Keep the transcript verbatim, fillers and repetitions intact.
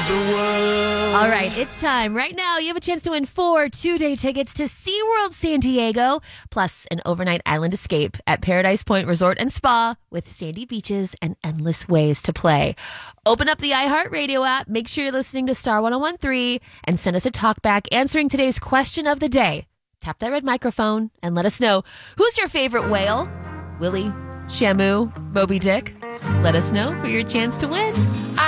the world. All right, it's time. Right now, you have a chance to win four two-day tickets to SeaWorld San Diego, plus an overnight island escape at Paradise Point Resort and Spa with sandy beaches and endless ways to play. Open up the iHeartRadio app, make sure you're listening to Star one oh one three, and send us a talk back answering today's question of the day. Tap that red microphone and let us know, who's your favorite whale? Willie, Shamu, Moby Dick? Let us know for your chance to win.